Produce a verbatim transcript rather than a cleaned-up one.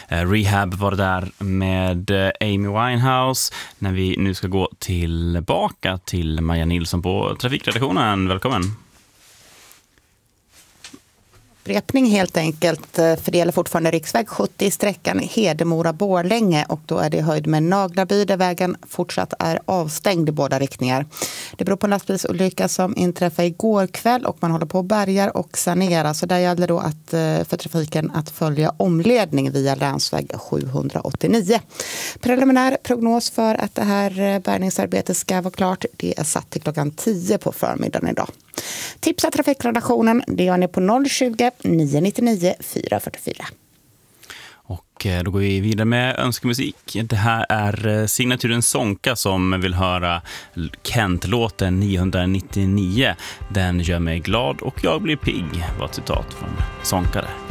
Rehab var det där med Amy Winehouse. När vi nu ska gå tillbaka till Maja Nilsson på Trafikredaktionen. Välkommen! Repning helt enkelt, för det gäller fortfarande riksväg sjuttio i sträckan Hedemora-Borlänge och då är det höjd med Naglaby där vägen fortsatt är avstängd i båda riktningar. Det beror på en lastbilsolycka som inträffade igår kväll och man håller på att bärga och sanera, så där gäller då att, för trafiken att följa omledning via länsväg sjuhundraåttionio. Preliminär prognos för att det här bärgningsarbetet ska vara klart, det är satt till klockan tio på förmiddagen idag. Tipsa Trafikredaktionen, det gör ni på noll tjugo, nio nio nio, fyra fyra fyra. Och då går vi vidare med önskemusik. Det här är signaturen Sonka som vill höra Kent-låten niohundranittionio. Den gör mig glad och jag blir pigg, var ett citat från Sonka där.